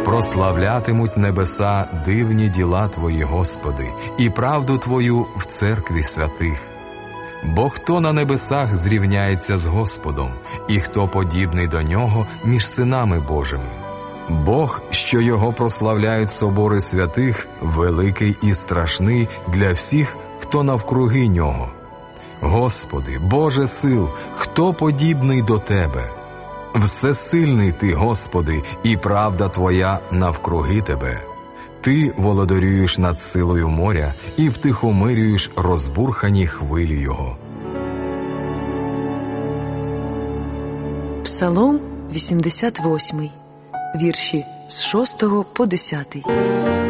Прославлятимуть небеса дивні діла Твої, Господи, і правду Твою в церкві святих. Бо хто на небесах зрівняється з Господом, і хто подібний до Нього між синами Божими? Бог, що Його прославляють собори святих, великий і страшний для всіх, хто навкруги Нього. Господи, Боже сил, хто подібний до Тебе? Всесильний Ти, Господи, і правда Твоя навкруги Тебе. Ти володарюєш над силою моря і втихомирюєш розбурхані хвилі його. Псалом 88, вірші з 6 по 10.